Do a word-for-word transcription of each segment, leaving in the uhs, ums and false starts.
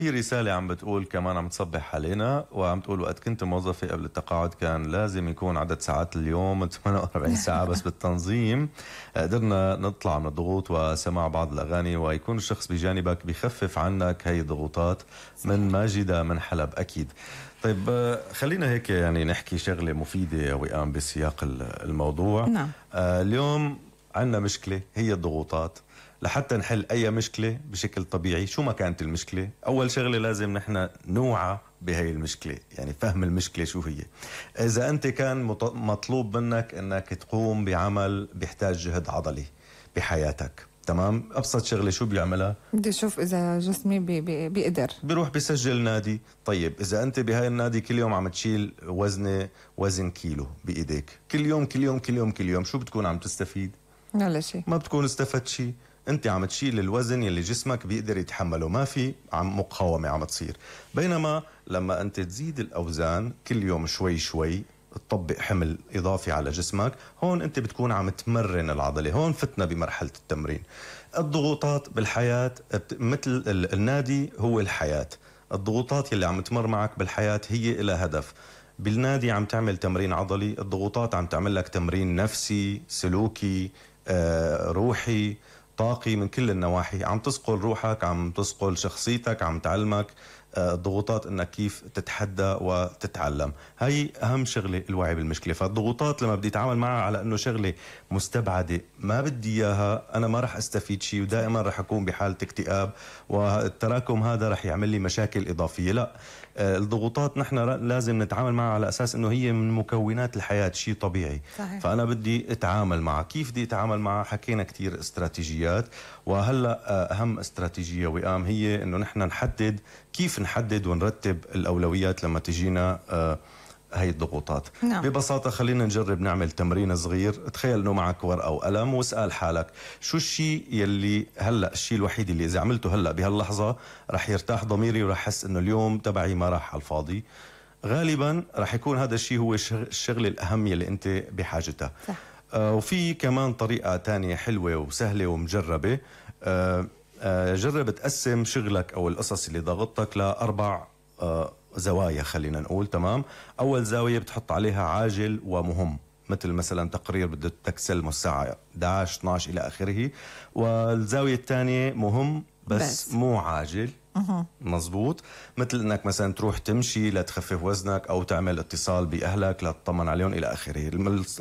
في رسالة عم بتقول كمان عم تصبح علينا وعم تقول وقت كنت موظفة قبل التقاعد كان لازم يكون عدد ساعات اليوم ثمانية وأربعين ساعة بس بالتنظيم قدرنا نطلع من الضغوط وسماع بعض الأغاني ويكون الشخص بجانبك بيخفف عنك هي الضغوطات. من ماجدة من حلب أكيد. طيب آه، خلينا هيك يعني نحكي شغلة مفيدة وئام بسياق الموضوع. نعم. آه، اليوم عندنا مشكلة هي الضغوطات. لحتى نحل أي مشكلة بشكل طبيعي شو ما كانت المشكلة، أول شغلة لازم نحن نوعى بهي المشكلة، يعني فهم المشكلة شو هي. إذا أنت كان مط- مطلوب منك أنك تقوم بعمل بيحتاج جهد عضلي بحياتك، تمام؟ أبسط شغلة شو بيعملها؟ بدي أشوف إذا جسمي بي بي بيقدر. بيروح بيسجل نادي. طيب إذا أنت بهاي النادي كل يوم عم تشيل وزنة وزن كيلو بإيديك كل يوم كل يوم كل يوم كل يوم، شو بتكون عم تستفيد؟ ولا شيء. ما بتكون استفدت شيء. انت عم تشيل الوزن يلي جسمك بيقدر يتحمله، ما في عم مقاومة عم تصير. بينما لما انت تزيد الاوزان كل يوم شوي شوي تطبق حمل اضافي على جسمك، هون انت بتكون عم تمرن العضلة. هون فتنا بمرحلة التمرين. الضغوطات بالحياة مثل النادي هو الحياة. الضغوطات يلي عم تمر معك بالحياة هي إلى هدف. بالنادي عم تعمل تمرين عضلي، الضغوطات عم تعمل لك تمرين نفسي سلوكي آه، روحي طاقي من كل النواحي. عم تسقل روحك، عم تسقل شخصيتك، عم تعلمك آه، الضغوطات انك كيف تتحدى وتتعلم. هي اهم شغله الوعي بالمشكله. فالضغوطات لما بدي اتعامل معها على انه شغله مستبعده ما بدي اياها، انا ما رح استفيد شيء ودائما رح اكون بحاله اكتئاب، والتراكم هذا رح يعمل لي مشاكل اضافيه. لا، آه، الضغوطات نحن لازم نتعامل معها على اساس انه هي من مكونات الحياه، شيء طبيعي. صحيح. فانا بدي اتعامل معها. كيف بدي اتعامل معها؟ حكينا كثير استراتيجيات، وهلا آه، اهم استراتيجيه وئام هي انه نحن نحدد كيف نحدد ونرتب الاولويات لما تجينا آه، هي الضغوطات. نعم. ببساطة خلينا نجرب نعمل تمرين صغير. تخيل انه معك ورقة وقلم واسأل حالك شو الشيء يلي هلا، الشيء الوحيد اللي اذا عملته هلا بهاللحظة رح يرتاح ضميري ورح احس انه اليوم تبعي ما راح على الفاضي. غالبا رح يكون هذا الشيء هو الشغل الاهم يلي انت بحاجتها. صح. آه وفي كمان طريقة تانية حلوة وسهلة ومجربة. آه آه جرب تقسم شغلك او القصص اللي ضغطتك لاربع آه زوايا خلينا نقول، تمام؟ اول زاويه بتحط عليها عاجل ومهم، مثل مثلا تقرير بدك تسلمه الساعه احد عشر اثني عشر الى اخره. والزاويه الثانيه مهم بس, بس مو عاجل. أه. مزبوط. مثل انك مثلا تروح تمشي لتخفف وزنك او تعمل اتصال باهلك لتطمن عليهم الى اخره.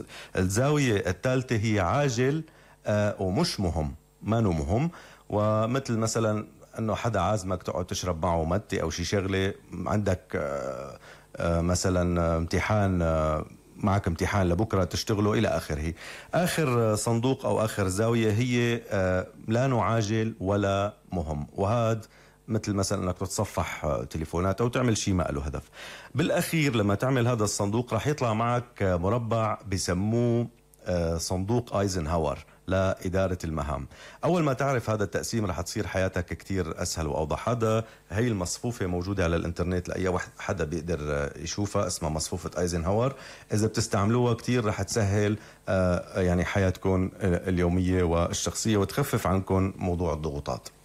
الزاويه الثالثه هي عاجل آه ومش مهم، ما نو مهم. ومثل مثلا انه حدا عازمك تقعد تشرب معه متي او شي شغله، عندك آه آه مثلا امتحان آه معك امتحان لبكره تشتغله الى اخره. اخر صندوق او اخر زاويه هي آه لا نعاجل ولا مهم، وهذا مثل مثلا انك تتصفح تليفونات او تعمل شيء ما له هدف. بالاخير لما تعمل هذا الصندوق راح يطلع معك مربع بسموه صندوق ايزنهاور لإدارة المهام. أول ما تعرف هذا التقسيم رح تصير حياتك كتير أسهل وأوضح. هذا هي المصفوفة موجودة على الإنترنت لأي واحد حدا بيقدر يشوفها، اسمها مصفوفة ايزنهاور. إذا بتستعملوها كتير رح تسهل يعني حياتكم اليومية والشخصية وتخفف عنكم موضوع الضغوطات.